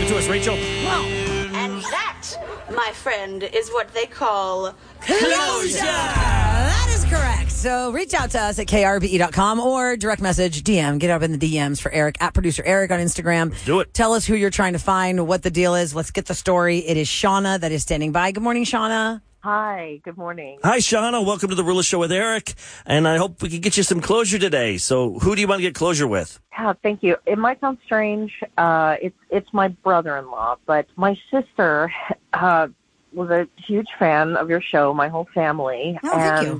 Give it to us, Rachel. And that, my friend, is what they call Closure! That is correct. So reach out to us at krbe.com or direct message, DM. Get up in the DMs for Eric, at producer Eric on Instagram. Let's do it. Tell us who you're trying to find, what the deal is. Let's get the story. It is Shauna that is standing by. Good morning, Shauna. Hi, good morning. Hi, Shauna. Welcome to the Rula Show with Eric. And I hope we can get you some closure today. So who do you want to get closure with? Yeah, thank you. It might sound strange. It's my brother-in-law, but my sister was a huge fan of your show, my whole family. Oh, thank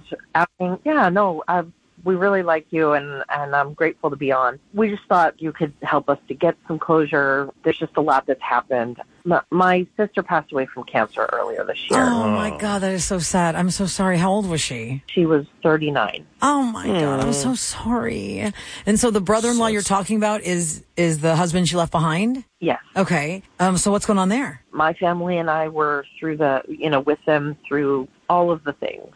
you. We really like you, and I'm grateful to be on. We just thought you could help us to get some closure. There's just a lot that's happened. My sister passed away from cancer earlier this year. Oh, my God. That is so sad. I'm so sorry. How old was she? She was 39. Oh, my God. I'm so sorry. And so the brother-in-law you're talking about is the husband she left behind? Yes. Okay. So what's going on there? My family and I were with them through all of the things.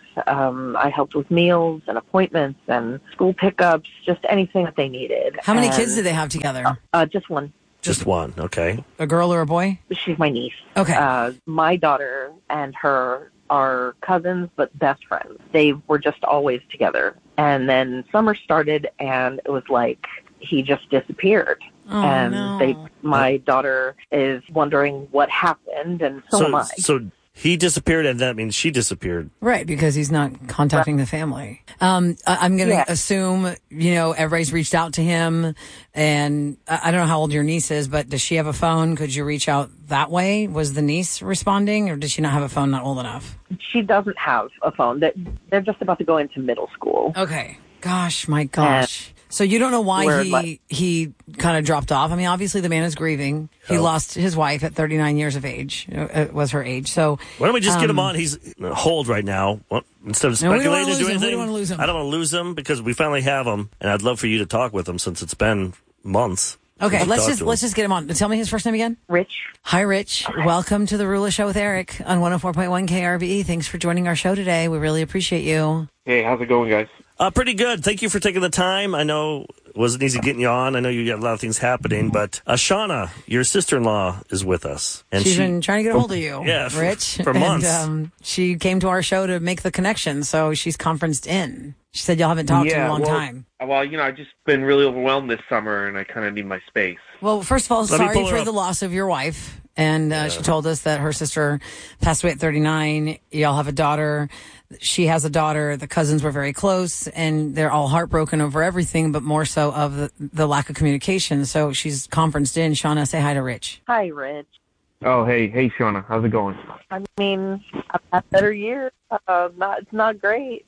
I helped with meals and appointments and school pickups, just anything that they needed. How many kids did they have together? Just one. Just one, okay. A girl or a boy? She's my niece. Okay. My daughter and her are cousins, but best friends. They were just always together. And then summer started, and it was like he just disappeared. Oh, and no. My daughter is wondering what happened, and so am I. So he disappeared, and that means she disappeared. Right, because he's not contacting the family. I'm going to assume, everybody's reached out to him, and I don't know how old your niece is, but does she have a phone? Could you reach out that way? Was the niece responding, or does she not have a phone, not old enough? She doesn't have a phone. They're just about to go into middle school. Okay. Gosh, my gosh. So you don't know why he kind of dropped off. I mean, obviously the man is grieving. He lost his wife at 39 years of age. Was her age. So why don't we just get him on? He's hold right now. Well, instead of speculating or doing anything, we don't want to lose him. I don't want to lose him because we finally have him, and I'd love for you to talk with him since it's been months. Okay, let's just get him on. Tell me his first name again. Rich. Hi, Rich. Hi. Welcome to the Rula Show with Eric on 104.1 KRBE. Thanks for joining our show today. We really appreciate you. Hey, how's it going, guys? Pretty good. Thank you for taking the time. I know it wasn't easy getting you on. I know you got a lot of things happening, but Shauna, your sister-in-law, is with us. And she's been trying to get a hold of you, Rich. For months. And she came to our show to make the connection, so she's conferenced in. She said y'all haven't talked in a long time. Well, I've just been really overwhelmed this summer, and I kind of need my space. Well, first of all, sorry for the loss of your wife. And she told us that her sister passed away at 39. Y'all have a daughter. She has a daughter. The cousins were very close, and they're all heartbroken over everything, but more so of the lack of communication. So she's conferenced in. Shauna, say hi to Rich. Hi, Rich. Oh, hey, Shauna. How's it going? I mean, I've had better years. It's not great.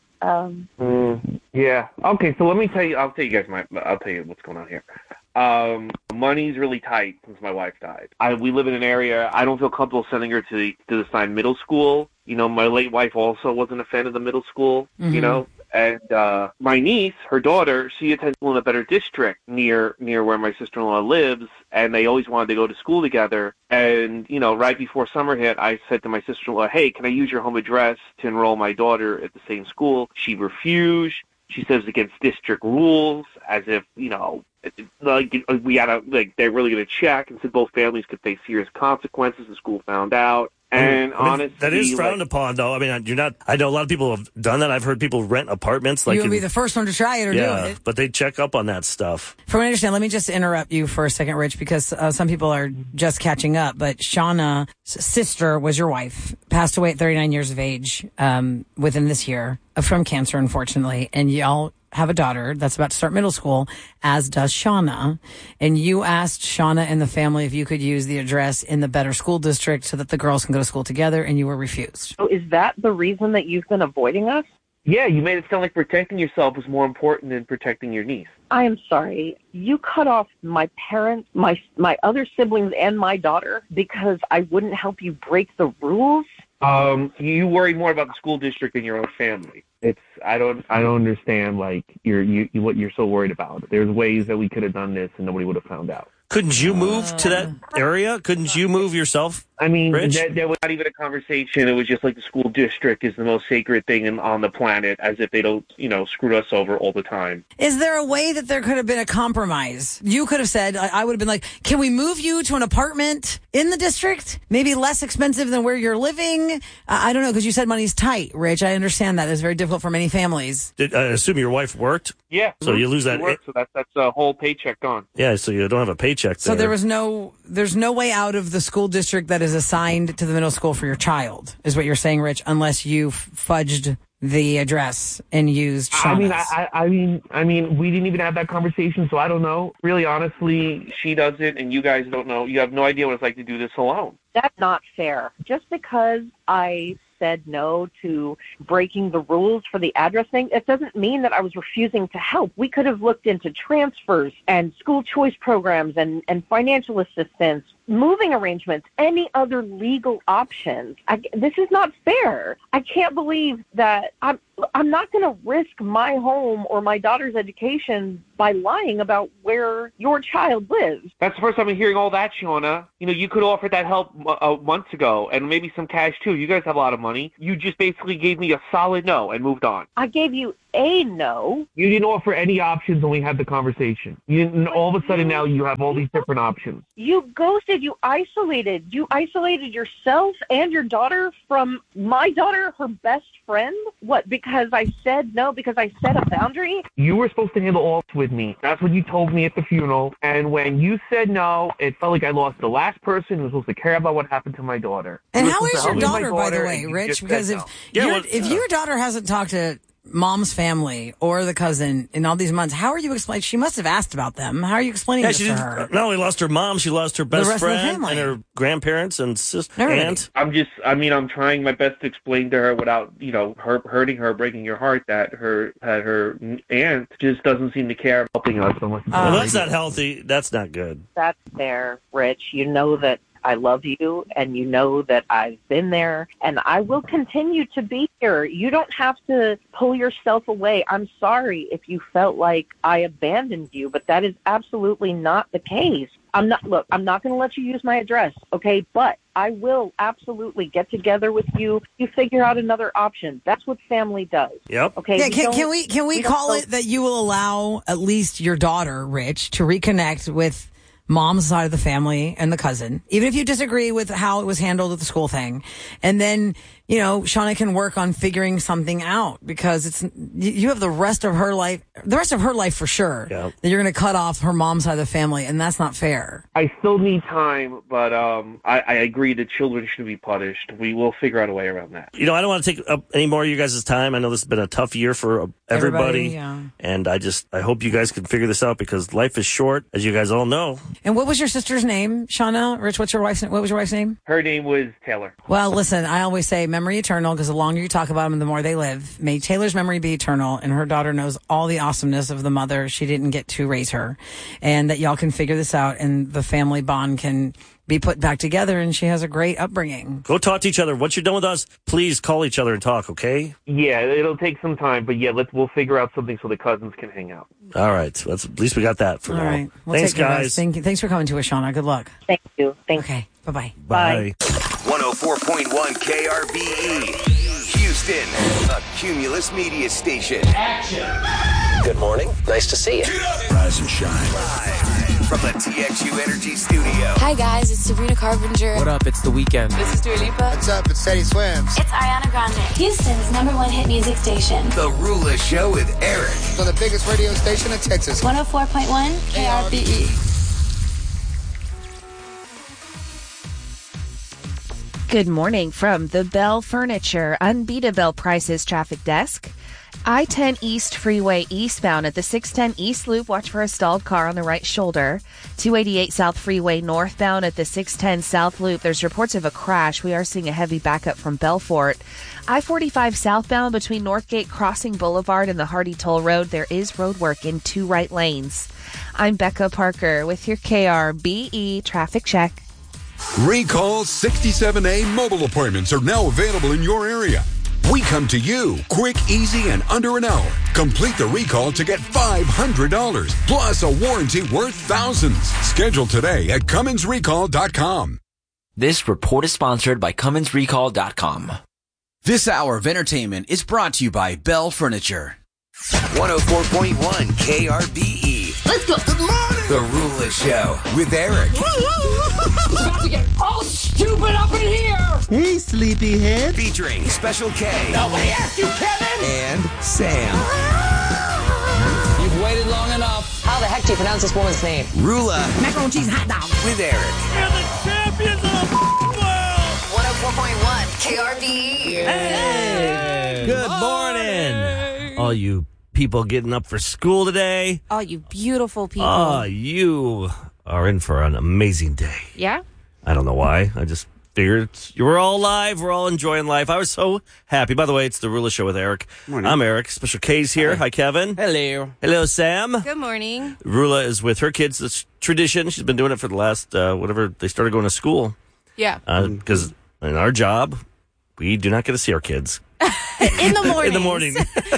Yeah. Okay, so let me tell you. I'll tell you what's going on here. Money's really tight since my wife died. We live in an area, I don't feel comfortable sending her to the Stein Middle School. My late wife also wasn't a fan of the middle school, and my niece, her daughter, she attends school in a better district near where my sister-in-law lives, and they always wanted to go to school together. And, right before summer hit, I said to my sister-in-law, hey, can I use your home address to enroll my daughter at the same school? She refused. She says against district rules, as if, we had they're really going to check, and said both families could face serious consequences. The school found out. And honestly, that is frowned upon, though. I mean, you're not. I know a lot of people have done that. I've heard people rent apartments. You would be the first one to try it or do it. But they check up on that stuff. From what I understand, let me just interrupt you for a second, Rich, because some people are just catching up. But Shauna's sister was your wife, passed away at 39 years of age within this year from cancer, unfortunately, and y'all have a daughter that's about to start middle school, as does Shauna. And you asked Shauna and the family if you could use the address in the better school district so that the girls can go to school together, and you were refused. So is that the reason that you've been avoiding us? Yeah, you made it sound like protecting yourself was more important than protecting your niece. I am sorry. You cut off my parents, my other siblings, and my daughter because I wouldn't help you break the rules? You worry more about the school district than your own family. I don't understand what you're so worried about. There's ways that we could have done this and nobody would have found out. Couldn't you move to that area? Couldn't you move yourself I mean, Rich? there was not even a conversation. It was just like the school district is the most sacred thing on the planet, as if they don't, screw us over all the time. Is there a way that there could have been a compromise? You could have said, I would have been like, can we move you to an apartment in the district? Maybe less expensive than where you're living? I don't know, because you said money's tight, Rich. I understand that. It's very difficult for many families. I assume your wife worked? Yeah. So you lose that. So that's a whole paycheck gone. Yeah, so you don't have a paycheck there. So there's no way out of the school district that is assigned to the middle school for your child, is what you're saying, Rich, unless you fudged the address and used Shauna's. I mean, we didn't even have that conversation, so I don't know. Really, honestly, she does it, and you guys don't know. You have no idea what it's like to do this alone. That's not fair. Just because I said no to breaking the rules for the address thing, it doesn't mean that I was refusing to help. We could have looked into transfers and school choice programs and financial assistance, moving arrangements, any other legal options. This is not fair. I can't believe that I'm not going to risk my home or my daughter's education by lying about where your child lives. That's the first time I'm hearing all that, Shauna. You could offer that help months ago, and maybe some cash too. You guys have a lot of money. You just basically gave me a solid no and moved on. I gave you a no. You didn't offer any options when we had the conversation. All of a sudden now you have all these different options. You ghosted. You isolated. You isolated yourself and your daughter from my daughter, her best friend. What? Because I said no? Because I set a boundary? You were supposed to handle all this with me. That's what you told me at the funeral. And when you said no, it felt like I lost the last person who was supposed to care about what happened to my daughter. And how is your daughter, by the way, Rich? Because if your daughter hasn't talked to mom's family or the cousin in all these months, how are you explaining? She must have asked about them. How are you explaining this to her? Not only lost her mom, she lost her best friend and her grandparents and sister, aunt. I'm trying my best to explain to her without, her hurting her, breaking your heart, that her aunt just doesn't seem to care about helping us. Well, that's not healthy. That's not good. That's fair, Rich. You know that I love you, and you know that I've been there, and I will continue to be here. You don't have to pull yourself away. I'm sorry if you felt like I abandoned you, but that is absolutely not the case. I'm not going to let you use my address, okay? But I will absolutely get together with you. You figure out another option. That's what family does. Yep. Okay. Yeah, can we call it that you will allow at least your daughter, Rich, to reconnect with mom's side of the family and the cousin, even if you disagree with how it was handled at the school thing. And then, Shauna can work on figuring something out, because you have the rest of her life for sure, that you're going to cut off her mom's side of the family, and that's not fair. I still need time, but I agree that children should be punished. We will figure out a way around that. I don't want to take up any more of you guys' time. I know this has been a tough year for everybody. And I hope you guys can figure this out, because life is short, as you guys all know. And what was your sister's name, Shauna? Rich, what was your wife's name? Her name was Taylor. Well, listen, I always say memory eternal, because the longer you talk about them, the more they live. May Taylor's memory be eternal, and her daughter knows all the awesomeness of the mother she didn't get to raise her, and that y'all can figure this out, and the family bond can be put back together, and she has a great upbringing. Go talk to each other. Once you're done with us, please call each other and talk, okay? Yeah, it'll take some time, but we'll figure out something so the cousins can hang out. All right. At least we got that for now. All right. Thanks, guys. Thank you. Thanks for coming to us, Shauna. Good luck. Thank you. Okay. Bye-bye. Bye. 104.1 KRBE. Houston, a Cumulus media station. Action. Good morning. Nice to see you. Rise and shine. Live from the TXU Energy Studio. Hi, guys. It's Sabrina Carpenter. What up? It's The Weeknd. This is Dua Lipa. What's up? It's Teddy Swims. It's Ariana Grande. Houston's #1 hit music station. The Rula Show with Eric. On the biggest radio station in Texas. 104.1 KRBE. Good morning from the Bell Furniture Unbeatable Prices Traffic Desk. I-10 East Freeway eastbound at the 610 East Loop. Watch for a stalled car on the right shoulder. 288 South Freeway northbound at the 610 South Loop. There's reports of a crash. We are seeing a heavy backup from Belfort. I-45 southbound between Northgate Crossing Boulevard and the Hardy Toll Road. There is road work in 2 right lanes. I'm Becca Parker with your KRBE Traffic Check. Recall 67A mobile appointments are now available in your area. We come to you quick, easy, and under an hour. Complete the recall to get $500 plus a warranty worth thousands. Schedule today at CumminsRecall.com. This report is sponsored by CummonsRecall.com. This hour of entertainment is brought to you by Bell Furniture. 104.1 KRBE. Let's go. Good morning. The Rula Show with Eric. About to get all stupid up in here. Hey, sleepyhead. Featuring Special K. Nobody asked you, Kevin. And Sam. You've waited long enough. How the heck do you pronounce this woman's name? Rula. Macaroni and cheese hot dog. With Eric. We're the champions of the world. 104.1 KRBE. Hey. Good morning. All you people getting up for school today. All you beautiful people. You are in for an amazing day. Yeah? I don't know why. I just figured you were all alive. We're all enjoying life. I was so happy. By the way, it's the Rula Show with Eric. Morning. I'm Eric. Special K's here. Hi, Kevin. Hello. Hello, Sam. Good morning. Rula is with her kids. It's tradition. She's been doing it for the last, whatever, they started going to school. Yeah. Because in our job, we do not get to see our kids. In the morning. In the morning.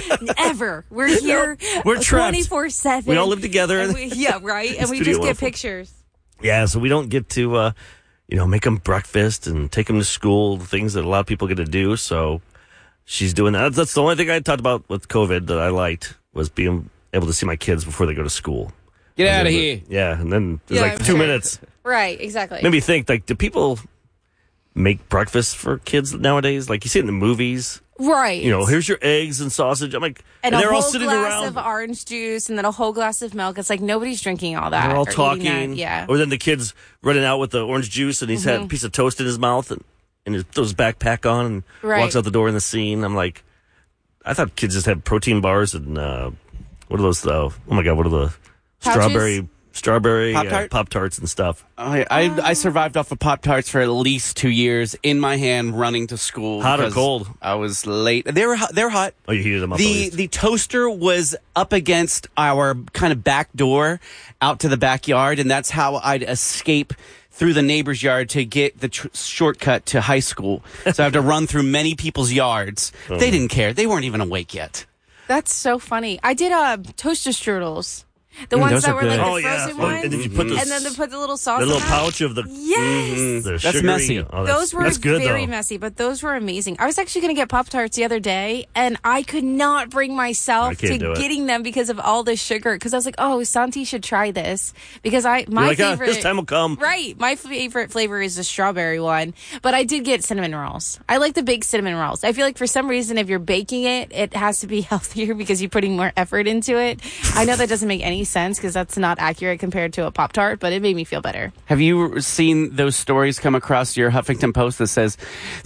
Ever. We're here. We're trapped. 24/7. We all live together. Yeah, right? And we just get pictures. Yeah, so we don't get to, make them breakfast and take them to school, the things that a lot of people get to do. So she's doing that. That's the only thing I talked about with COVID that I liked was being able to see my kids before they go to school. Get out of here. Yeah, and then it was 2 minutes. Right, exactly. Made me think, do people make breakfast for kids nowadays? Like you see it in the movies. Right. Here's your eggs and sausage. I'm like, and they're a all whole sitting glass around. of orange juice and then a whole glass of milk. It's like nobody's drinking all that. They're all or talking. eating that. Yeah. Or then the kid's running out with the orange juice and he's had a piece of toast in his mouth and he throws his backpack on and walks out the door in the scene. I'm like, I thought kids just had protein bars and what are those? Oh my God, what are the Pouches? strawberry Pop-Tart? Pop-Tarts and stuff. I survived off of Pop-Tarts for at least 2 years in my hand running to school. Hot or cold? I was late. They were hot. Oh, you heated them up. The toaster was up against our kind of back door out to the backyard, and that's how I'd escape through the neighbor's yard to get the shortcut to high school. So I have to run through many people's yards. They didn't care. They weren't even awake yet. That's so funny. I did toaster strudels. The ones that were like the frozen ones. And then you put and then they put the little sauce the in little that. pouch of the... Yes. The That's sugary, messy. Those were that's good, very though. messy, but those were amazing. I was actually going to get Pop-Tarts the other day, and I could not bring myself to getting them because of all the sugar. Because I was like, oh, Santi should try this. Because my favorite... this time will come. Right. My favorite flavor is the strawberry one. But I did get cinnamon rolls. I like the big cinnamon rolls. I feel like for some reason, if you're baking it, it has to be healthier because you're putting more effort into it. I know that doesn't make any sense because that's not accurate compared to a Pop-Tart, but it made me feel better. Have you seen those stories come across your Huffington Post that says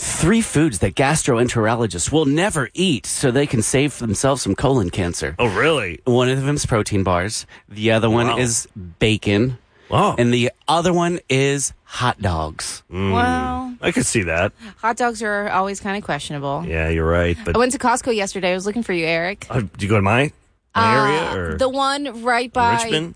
3 foods that gastroenterologists will never eat so they can save themselves from colon cancer? Oh, really? One of them is protein bars. The other one is bacon. Wow. And the other one is hot dogs. Well, I could see that. Hot dogs are always kind of questionable. Yeah, you're right. But I went to Costco yesterday. I was looking for you, Eric. Did you go to my area? Or the one right by Richmond?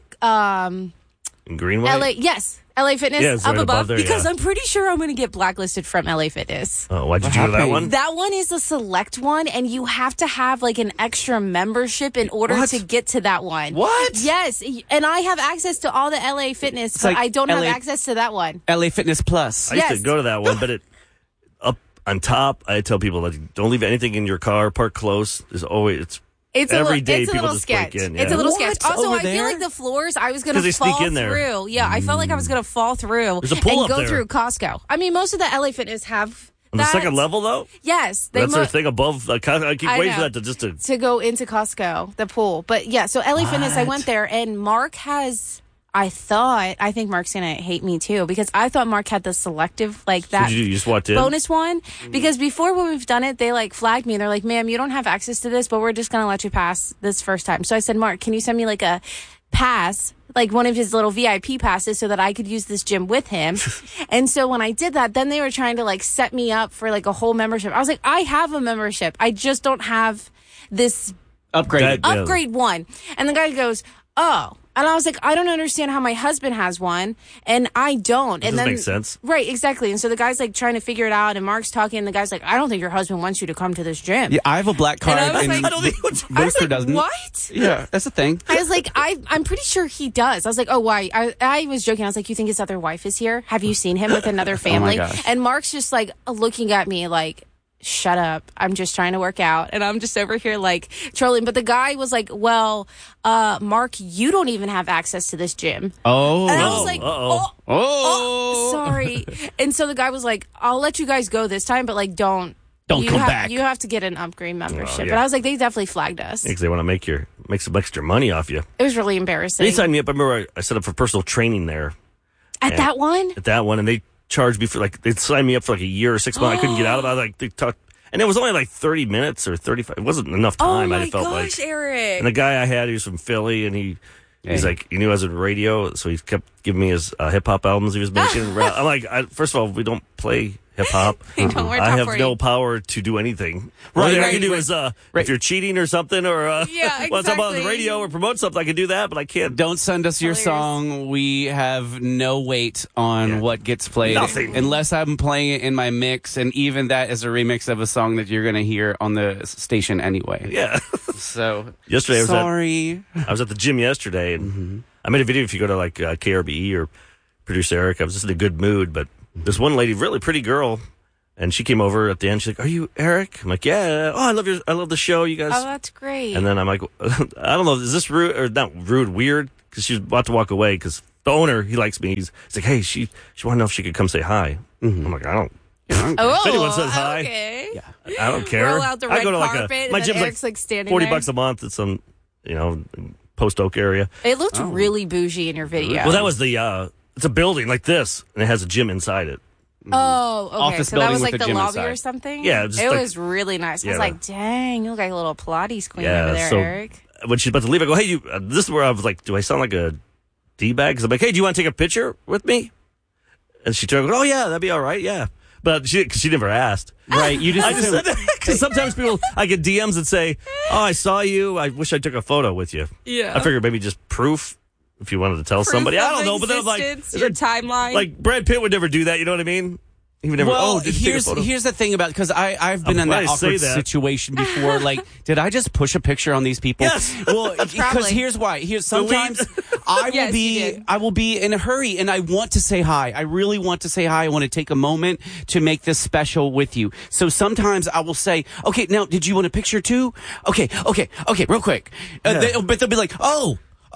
In Greenway? LA. Yes. LA Fitness it's up right above there, because yeah. I'm pretty sure I'm going to get blacklisted from LA Fitness. Oh, why'd you go to that one? That one is a select one, and you have to have like an extra membership in order to get to that one. What? Yes, and I have access to all the LA Fitness, but like I don't have LA access to that one. LA Fitness Plus. I used to go to that one, but up on top, I tell people that don't leave anything in your car. Park close. There's always It's every a day little people just sketch. break in. It's a little sketch. Also, Over I feel there? like the floors, I was going 'Cause they to fall sneak in there. through. Yeah, I felt like I was going to fall through There's a pool and up go there. through Costco. I mean, most of the LA Fitness have on the that. second level, though? Yes. That's their thing above. I keep I waiting for know. that to... to go into Costco, the pool. But yeah, so LA Fitness, I went there, and Mark has... I think Mark's going to hate me too because I thought Mark had the selective, like that So you just walked in? bonus one. Because before when we've done it, they like flagged me. They're like, ma'am, you don't have access to this, but we're just going to let you pass this first time. So I said, Mark, can you send me like a pass, like one of his little VIP passes so that I could use this gym with him? And so when I did that, then they were trying to like set me up for like a whole membership. I was like, I have a membership. I just don't have this upgrade one. And the guy goes, oh. And I was like, I don't understand how my husband has one and I don't. And doesn't then make sense. Right, exactly. And so the guy's like trying to figure it out and Mark's talking and the guy's like, I don't think your husband wants you to come to this gym. Yeah, I have a black card And I was and like- Booster doesn't. What? Yeah, that's the thing. I was like, I'm pretty sure he does. I was like, oh, why? I was joking. I was like, you think his other wife is here? Have you seen him with another family? gosh. And Mark's just like looking at me like, shut up. I'm just trying to work out. And I'm just over here like trolling. But the guy was like, well, Mark, you don't even have access to this gym. Oh. And I was like, oh, sorry. And so the guy was like, I'll let you guys go this time, but like, don't come back. You have to get an upgrade membership. Oh, yeah. But I was like, they definitely flagged us. Because they want to make some extra money off you. It was really embarrassing. They signed me up. I remember I set up for personal training there. At that one? At that one, and they charged me for they signed me up for like a year or 6 months. I couldn't get out of it. Like they talked, and it was only like 30 minutes or 35. It wasn't enough time. Oh I my felt gosh, like. Eric! And the guy I had, he was from Philly, and he's like, he knew I was in radio, so he kept giving me his hip hop albums he was making. I'm like, first of all, we don't play hip hop. We're top I have 40. no power to do anything. Right, All I right, can do right. is if you're cheating or something, or Yeah, want something on the exactly. radio or promote something, I can do that, but I can't. Don't send us your Hilarious. song. We have no weight on what gets played. Nothing. Unless I'm playing it in my mix, and even that is a remix of a song that you're going to hear on the station anyway. Yeah. So, Yesterday I was sorry. I was at the gym yesterday, and I made a video. If you go to like KRBE or producer Eric, I was just in a good mood. But this one lady, really pretty girl, and she came over at the end. She's like, "Are you Eric?" I'm like, "Yeah." "Oh, I love the show, you guys." Oh, that's great. And then I'm like, I don't know, is this rude or not rude? Weird, because she's about to walk away because the owner, he likes me. He's like, "Hey, she wanted to know if she could come say hi." I'm like, I don't. Oh, if anyone says hi, okay. I don't care. Roll out the I red go to carpet, and my then gym's Eric's like standing $40 there. a month at some, Post Oak area. It looked really bougie in your video. Well, that was the it's a building like this, and it has a gym inside it. Oh, okay. Office So that building was with like a the gym lobby inside. or something? Yeah, just it like- was really nice. I was Yeah. like, dang, you look like a little Pilates queen Yeah, over there, so Eric. when she's about to leave, I go, "Hey, this is where I was like, do I sound like a D-bag?" Because I'm like, "Hey, do you want to take a picture with me?" And she turned, "Oh yeah, that'd be all right, yeah." But she never asked. Right, you just I just said that because sometimes I get DMs that say, "Oh, I saw you. I wish I took a photo with you." Yeah. I figured maybe just proof if you wanted to tell somebody. I don't know, but then I'm like, Existence, is your it- timeline. like Brad Pitt would never do that. You know what I mean? He would never. Well, did you take a photo? here's the thing about, because I've been I'm in that glad I say awkward that. situation before. Like, did I just push a picture on these people? Yes. Well, because Probably. here's why. Sometimes Yes, you did. I will be in a hurry, and I want to say hi. I really want to say hi. I want to take a moment to make this special with you. So sometimes I will say, "Okay, now did you want a picture too?" Okay, real quick. But they'll be like, "Oh,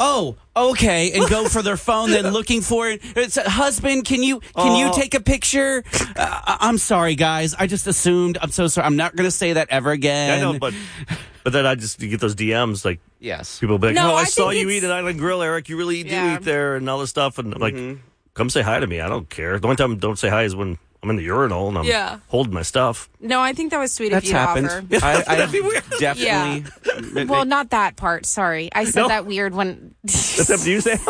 okay," and go for their phone, then looking for it. It's husband. Can you take a picture? I'm sorry, guys. I just assumed. I'm so sorry. I'm not going to say that ever again. I know, but then I just get those DMs like, yes, people be like, No, "Oh, I I saw think you it's- eat at Island Grill, Eric. You really do Yeah. eat there and all this stuff." And I'm like, come say hi to me. I don't care. The only time I don't say hi is when I'm in the urinal and I'm Yeah. holding my stuff. No, I think that was sweet That's of you happened. to offer. I That'd be weird. definitely. Well, not that part. Sorry. I said No. that weird when. That's up to you, Sam.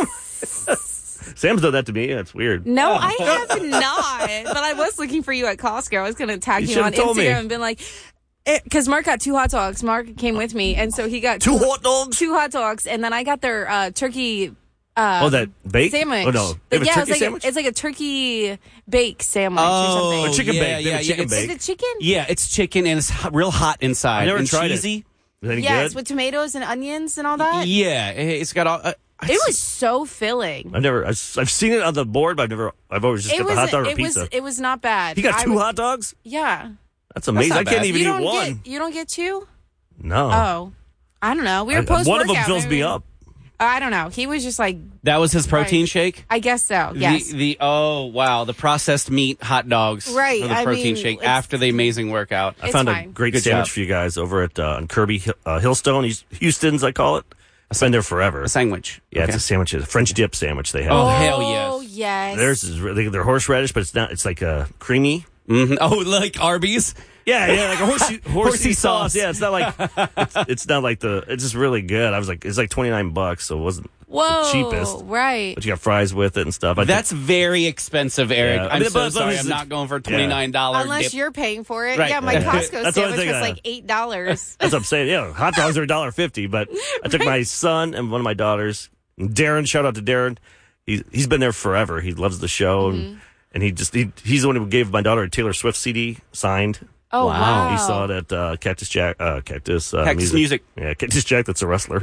Sam's done that to me. That's weird. No, I have not. But I was looking for you at Costco. I was going to tag You you on should've told me. Instagram and been like, because Mark got 2 hot dogs. Mark came with me, and so he got 2 hot dogs? 2 hot dogs, and then I got their turkey. That bake? Sandwich. Oh no, they have a yeah, turkey it's like sandwich. it's like a turkey bake sandwich or something. A chicken yeah, bake. They have a yeah, chicken it's- bake. Is it chicken? Yeah, it's chicken and it's real hot inside. I never and tried cheesy. Is that any Yes, good? with tomatoes and onions and all that. Yeah, it's got all. It was so filling. I've seen it on the board, but I've always just got the hot dog or it pizza. it was not bad. You got I 2 was- hot dogs? Yeah. That's amazing. not I can't bad. even You eat don't one. you don't get 2? No. Oh, I don't know. We were post One of them fills me up. I don't know. He was just like, That was his protein Right. shake. I guess so. Yes. The processed meat hot dogs. Right, For the I protein mean, shake it's- after the amazing workout. I found fine. a great Good sandwich job. for you guys over at on Kirby Hillstone, Houston's, I call it. I've been there forever. A sandwich. Yeah, Okay. it's a sandwich, a French dip sandwich they have. Oh, there. hell Oh, yes. yes. Theirs is they're horseradish, but it's not. It's like creamy. Mm-hmm. Oh, like Arby's. Yeah, like a horsey sauce. Yeah, it's not like it's not like it's just really good. I was like, it's like $29, so it wasn't Whoa, the cheapest. right. But you got fries with it and stuff. That's very expensive, Eric. Yeah. I'm I mean, so but sorry. it's- I'm not going for $29 Unless dip. you're paying for it. Right. Yeah, my Yeah. Costco That's the only sandwich thing was I- like $8. That's what I'm saying. Yeah, hot dogs are $1.50, but I took my son and one of my daughters Darren, shout out to Darren. He's been there forever. He loves the show, and he's the one who gave my daughter a Taylor Swift CD signed. Oh, wow. He saw it at Cactus Music. Yeah, Cactus Jack, that's a wrestler.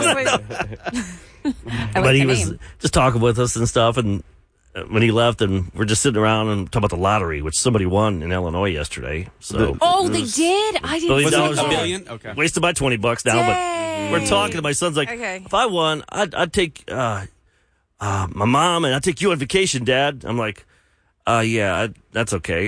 I But like he the was name. just talking with us and stuff, and when he left, and we're just sitting around and talking about the lottery, which somebody won in Illinois yesterday. So Oh, they did? I didn't $1 see billion. that. $1 billion? Okay. Wasted by $20 now, but we're talking. My son's like, Okay. if I won, I'd take my mom and I'd take you on vacation, Dad. I'm like, yeah, that's okay.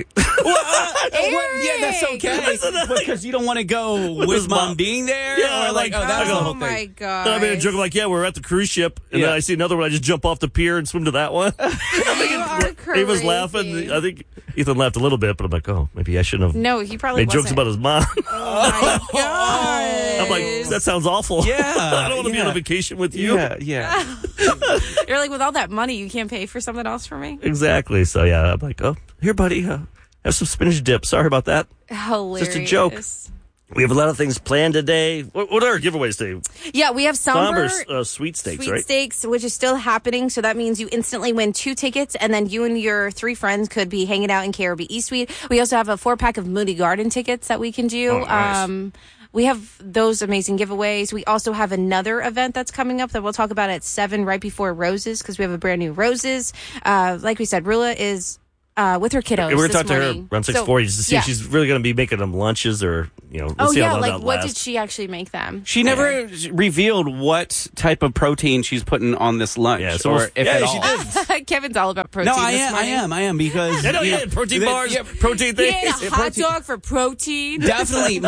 Yeah, that's okay. Because you don't want to go with his mom mom. being there? Yeah, or like, oh, that's the whole thing. my God. And I made a joke like, yeah, we're at the cruise ship, and then I see another one. I just jump off the pier and swim to that one. You are crazy. He was laughing. I think Ethan laughed a little bit, but I'm like, oh, maybe I shouldn't have. No, he probably made jokes wasn't. about his mom. Oh, my God. I'm like, that sounds awful. Yeah, I don't want to be on a vacation with you. Yeah. You're like, with all that money, you can't pay for something else for me? Exactly. So yeah, I'm like, oh, here, buddy, have some spinach dip. Sorry about that. Hilarious. Just a joke. We have a lot of things planned today. What are our giveaways today? Yeah, we have Somber sweepstakes, right? Sweepstakes, which is still happening. So that means you instantly win 2 tickets, and then you and your 3 friends could be hanging out in KRBE Suite. We also have a 4-pack of Moody Garden tickets that we can do. Oh, nice. We have those amazing giveaways. We also have another event that's coming up that we'll talk about at 7 right before Roses, because we have a brand new Roses. Like we said, Rula is with her kiddos. We're going to this talk to her morning. around 6:40 just to see if she's really going to be making them lunches or, we'll Oh, see yeah, how long like that what lasts. did she actually make them? She never revealed what type of protein she's putting on this lunch, or if at all. She did. Kevin's all about protein. No, I this morning. am because I know, yeah, protein bars, protein He things. ate a hot dog for protein. Definitely.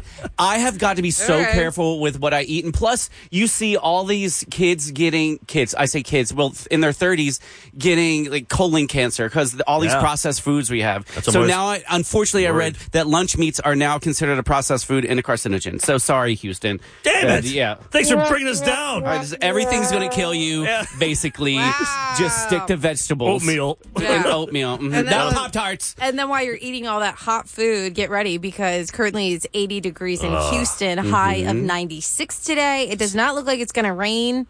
I have got to be so Okay. careful with what I eat. And plus, you see all these kids, I say kids, well, in their 30s, getting like colon cancer because all these processed foods we have. That's So almost now, unfortunately, I worried. read that lunch meats are now considered a processed food and a carcinogen. So sorry, Houston. Damn it. Yeah. Thanks for bringing us down. Everything's going to kill you, basically. Wow. Just stick to vegetables. Oatmeal. And oatmeal. Mhm. And Now then- Pop-Tarts. And then while you're eating all that hot food, get ready because currently it's 80 degrees in Houston, high of 96 today. It does not look like it's going to rain,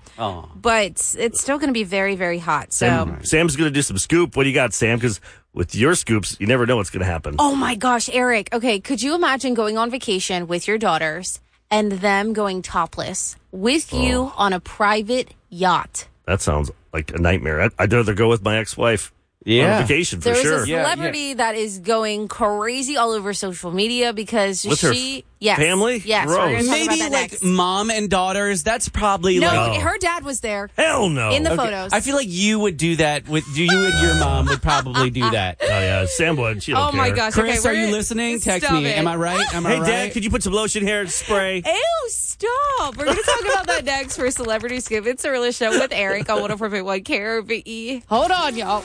but it's still going to be very, very hot. So, Sam's going to do some scoop. What do you got, Sam? Because with your scoops, you never know what's going to happen. oh my gosh, Eric. Okay, could you imagine going on vacation with your daughters and them going topless with you on a private yacht? That sounds like a nightmare. I'd rather go with my ex-wife on vacation for There's sure. a celebrity that is going crazy all over social media because With her yes, family? Yes, we're going to talk Maybe about that like next. mom and daughters. That's probably No, like. her dad was there. Hell no. In the Okay, photos. I feel like you would do that with you and your mom would probably do that. Oh, yeah. Sam would. She don't Oh my care. gosh. Chris, okay, are you we're- listening? Text Stop me. it. Am I right? Am I Hey, right? Dad, could you put some lotion here and spray? Ew, stop. We're going to talk about that next for Celebrity Scoop. It's a Cirilla Show with Eric on 104.1 KRVE. Hold on, y'all.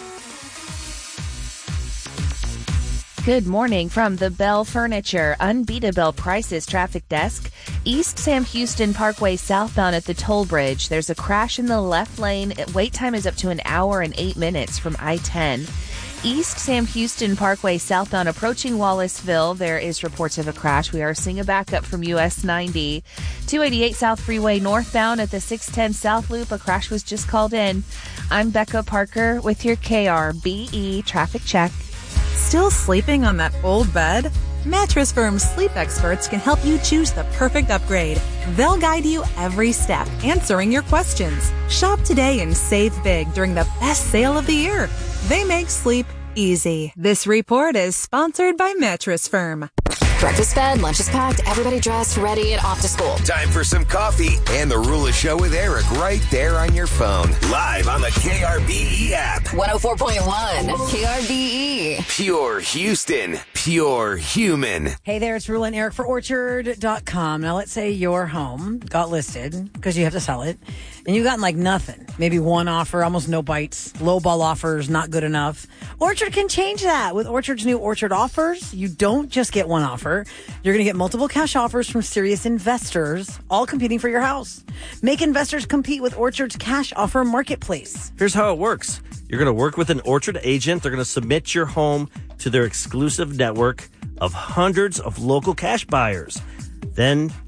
Good morning from the Bell Furniture Unbeatable Prices Traffic Desk. East Sam Houston Parkway southbound at the toll bridge. There's a crash in the left lane. Wait time is up to an hour and 8 minutes from I-10. East Sam Houston Parkway southbound approaching Wallaceville. There is reports of a crash. We are seeing a backup from US 90. 288 South Freeway northbound at the 610 South Loop. A crash was just called in. I'm Becca Parker with your KRBE traffic check. Still sleeping on that old bed? Mattress Firm's sleep experts can help you choose the perfect upgrade. They'll guide you every step, answering your questions. Shop today and save big during the best sale of the year. They make sleep easy. This report is sponsored by Mattress Firm. Breakfast fed, lunch is packed, everybody dressed, ready, and off to school. Time for some coffee and the Rula Show with Eric right there on your phone. Live on the KRBE app. 104.1 KRBE. Pure Houston. Pure human. Hey there, it's Rula and Eric for Orchard.com. Now, let's say your home got listed because you have to sell it, and you gotten like nothing. Maybe one offer, almost no bites, lowball offers, not good enough. Orchard can change that. With Orchard's new Orchard offers, you don't just get one offer. You're going to get multiple cash offers from serious investors, all competing for your house. Make investors compete with Orchard's cash offer marketplace. Here's how it works. You're going to work with an Orchard agent. They're going to submit your home to their exclusive network of hundreds of local cash buyers. Then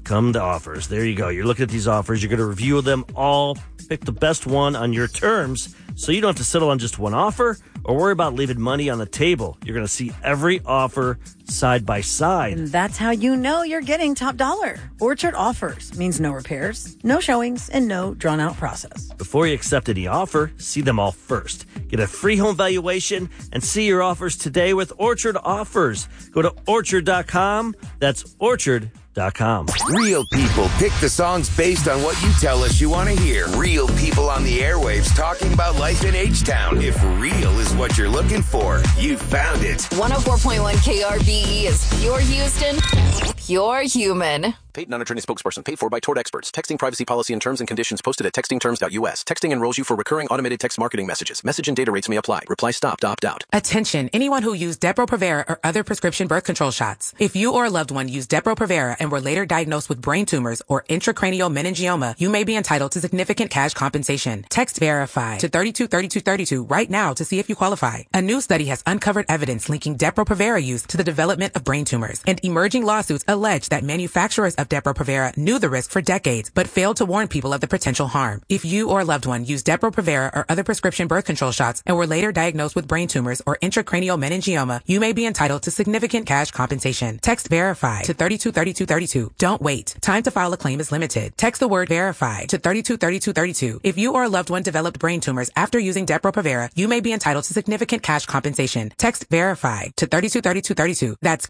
come to offers. There you go. You're looking at these offers. You're going to review them all, pick the best one on your terms, so you don't have to settle on just one offer or worry about leaving money on the table. You're going to see every offer side by side. And that's how you know you're getting top dollar. Orchard Offers means no repairs, no showings, and no drawn-out process. Before you accept any offer, see them all first. Get a free home valuation and see your offers today with Orchard Offers. Go to Orchard.com. That's Orchard.com. Real people pick the songs based on what you tell us you want to hear. Real people on the airwaves talking about life in H-Town. If real is what you're looking for, you found it. 104.1 KRBE is pure Houston, pure human. Paid non-attorney spokesperson paid for by Tort Experts. Texting privacy policy and terms and conditions posted at textingterms.us. Texting enrolls you for recurring automated text marketing messages. Message and data rates may apply. Reply stop to opt out. Attention, anyone who used Depo-Provera or other prescription birth control shots. If you or a loved one used Depo-Provera and were later diagnosed with brain tumors or intracranial meningioma, you may be entitled to significant cash compensation. Text VERIFY to 323232 right now to see if you qualify. A new study has uncovered evidence linking Depo-Provera use to the development of brain tumors, and emerging lawsuits allege that manufacturers of Depo-Provera knew the risk for decades, but failed to warn people of the potential harm. If you or a loved one used Depo-Provera or other prescription birth control shots and were later diagnosed with brain tumors or intracranial meningioma, you may be entitled to significant cash compensation. Text VERIFY to 323232. Don't wait. Time to file a claim is limited. Text the word VERIFY to 323232. If you or a loved one developed brain tumors after using Depo-Provera, you may be entitled to significant cash compensation. Text VERIFY to 323232. That's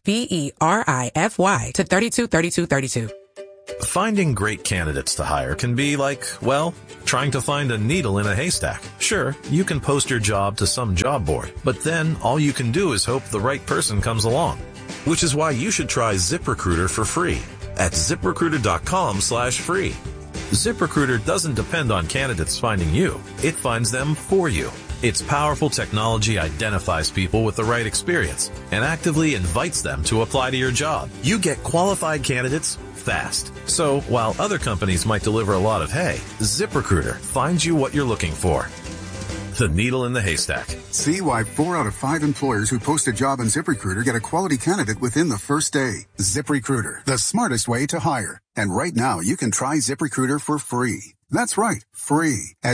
VERIFY to 323232. Finding great candidates to hire can be like, well, trying to find a needle in a haystack. Sure, you can post your job to some job board, but then all you can do is hope the right person comes along. Which is why you should try ZipRecruiter for free at ZipRecruiter.com/free. ZipRecruiter doesn't depend on candidates finding you. It finds them for you. Its powerful technology identifies people with the right experience and actively invites them to apply to your job. You get qualified candidates fast. So while other companies might deliver a lot of hay, ZipRecruiter finds you what you're looking for. The needle in the haystack. See why 4 out of 5 employers who post a job on ZipRecruiter get a quality candidate within the first day. ZipRecruiter, the smartest way to hire. And right now, you can try ZipRecruiter for free. That's right, free at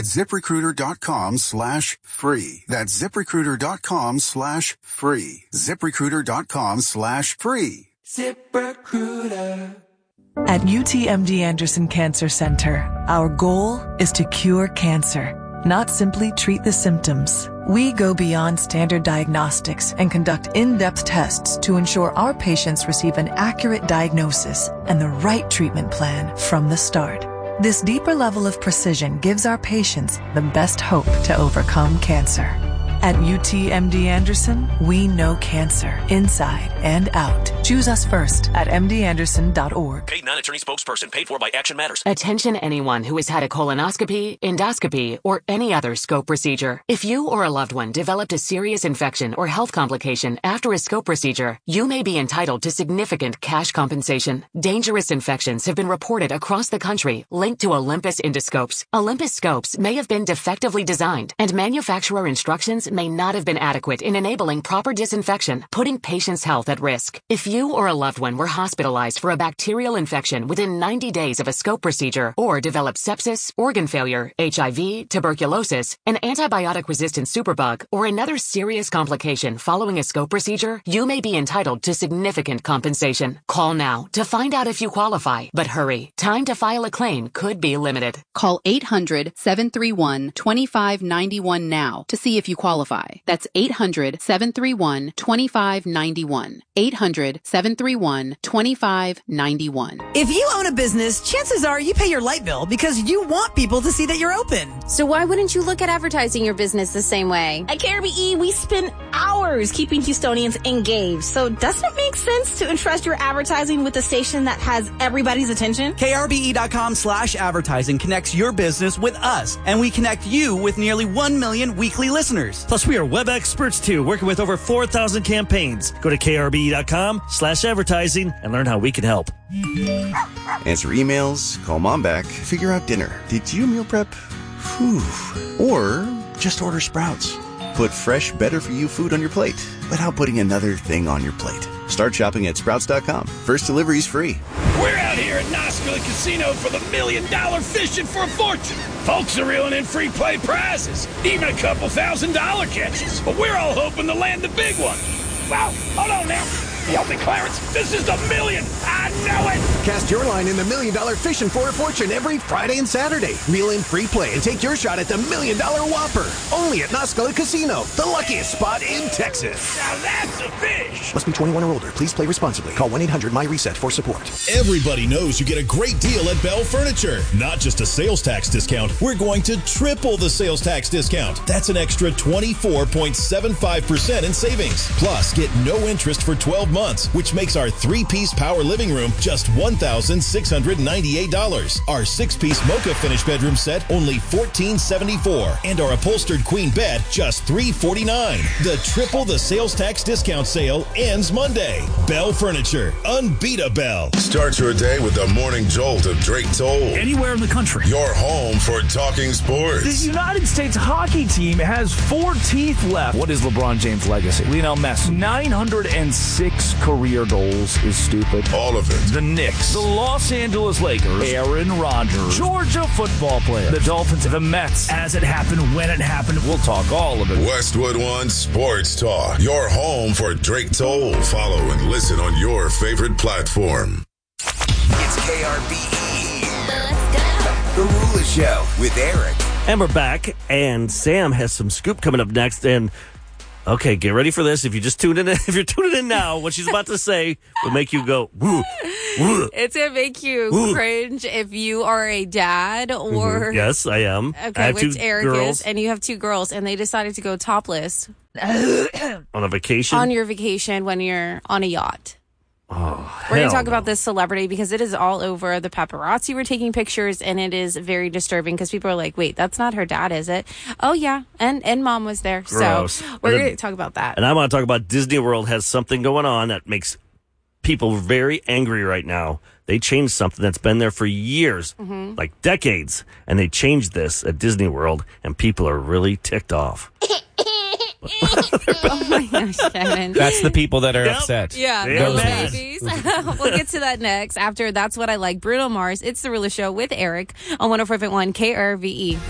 ZipRecruiter.com/free. That's ZipRecruiter.com/free. ZipRecruiter.com/free. ZipRecruiter. At UTMD Anderson Cancer Center, our goal is to cure cancer, not simply treat the symptoms. We go beyond standard diagnostics and conduct in-depth tests to ensure our patients receive an accurate diagnosis and the right treatment plan from the start. This deeper level of precision gives our patients the best hope to overcome cancer. At UTMD Anderson, we know cancer inside and out. Choose us first at mdanderson.org. Paid non-attorney spokesperson paid for by Action Matters. Attention anyone who has had a colonoscopy, endoscopy, or any other scope procedure. If you or a loved one developed a serious infection or health complication after a scope procedure, you may be entitled to significant cash compensation. Dangerous infections have been reported across the country linked to Olympus endoscopes. Olympus scopes may have been defectively designed, and manufacturer instructions may not have been adequate in enabling proper disinfection, putting patients' health at risk. If you or a loved one were hospitalized for a bacterial infection within 90 days of a scope procedure, or developed sepsis, organ failure, HIV, tuberculosis, an antibiotic-resistant superbug, or another serious complication following a scope procedure, you may be entitled to significant compensation. Call now to find out if you qualify, but hurry. Time to file a claim could be limited. Call 800-731-2591 now to see if you qualify. That's 800-731-2591. 800-731-2591. If you own a business, chances are you pay your light bill because you want people to see that you're open. So why wouldn't you look at advertising your business the same way? At KRBE, we spend hours keeping Houstonians engaged. So doesn't it make sense to entrust your advertising with a station that has everybody's attention? KRBE.com/advertising connects your business with us, and we connect you with nearly 1 million weekly listeners. Plus, we are web experts too, working with over 4,000 campaigns. Go to KRBE.com/advertising and learn how we can help. Answer emails, call mom back, figure out dinner. Did you meal prep? Whew. Or just order Sprouts. Put fresh, better-for-you food on your plate without putting another thing on your plate. Start shopping at Sprouts.com. First delivery's free. We're out here at Noscala Casino for the $1 million fishing for a fortune. Folks are reeling in free play prizes, even a couple $1,000 catches. But we're all hoping to land the big one. Wow, hold on now. Help me, Clarence. This is the million. I know it. Cast your line in the $1 million Fishing for a Fortune every Friday and Saturday. Reel in free play and take your shot at the $1 million Whopper. Only at Noscala Casino, the luckiest spot in Texas. Now that's a fish. Must be 21 or older. Please play responsibly. Call 1-800-MY-RESET for support. Everybody knows you get a great deal at Bell Furniture. Not just a sales tax discount. We're going to triple the sales tax discount. That's an extra 24.75% in savings. Plus, get no interest for 12 months, which makes our 3-piece power living room just $1,698. Our 6-piece mocha finish bedroom set only $1,474, and our upholstered queen bed just $349. The triple the sales tax discount sale ends Monday. Bell Furniture, unbeatable. Start your day with the morning jolt of Drake Toll. Anywhere in the country. Your home for talking sports. The United States hockey team has 4 teeth left. What is LeBron James' legacy? Lionel Messi. 906 career goals is stupid. All of it. The Knicks. The Los Angeles Lakers. Aaron Rodgers. Georgia football player. The Dolphins. The Mets. As it happened, when it happened, we'll talk all of it. Westwood One Sports Talk. Your home for Drake Toll. Follow and listen on your favorite platform. It's KRBE. The Rula Show with Eric. And we're back, and Sam has some scoop coming up next. And okay, get ready for this. If you just tuned in, if you're tuning in now, what she's about to say will make you go, woo, woo. It's going to make you cringe if you are a dad or... Yes, I am. Okay, I have which 2 Eric girls. is, and you have 2 girls, and they decided to go topless On a vacation? on your vacation when you're on a yacht. Oh, We're going to hell talk about this celebrity because it is all over. The paparazzi were taking pictures, and it is very disturbing because people are like, wait, that's not her dad, is it? Oh, yeah. And mom was there. Gross. So we're going to talk about that. And I want to talk about Disney World has something going on that makes people very angry right now. They changed something that's been there for years, like decades, and they changed this at Disney World, and people are really ticked off. Oh my gosh, Shannon. That's the people that are upset. Yeah, They're those mad. babies. We'll get to that next. After That's What I Like, Bruno Mars. It's The Rula Show with Eric on 104.1 KRVE.